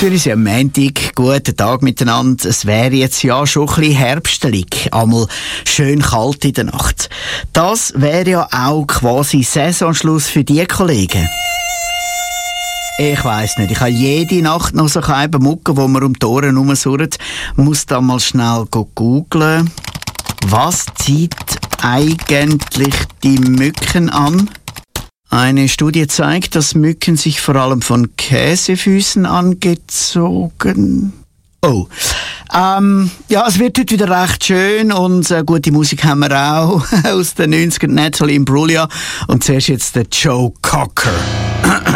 Zürich, ja, Montag, guten Tag miteinander. Es wäre jetzt ja schon ein bisschen herbstelig, einmal schön kalt in der Nacht. Das wäre ja auch quasi Saisonschluss für die Kollegen. Ich weiss nicht, ich habe jede Nacht noch so eine Mucke, wo man um die Ohren herumsurrt. Muss da mal schnell googlen. Was zieht eigentlich die Mücken an? Eine Studie zeigt, dass Mücken sich vor allem von Käsefüßen angezogen. Oh, ja, es wird heute wieder recht schön und gute Musik haben wir auch aus den 90ern, Natalie Imbruglia und zuerst jetzt der Joe Cocker.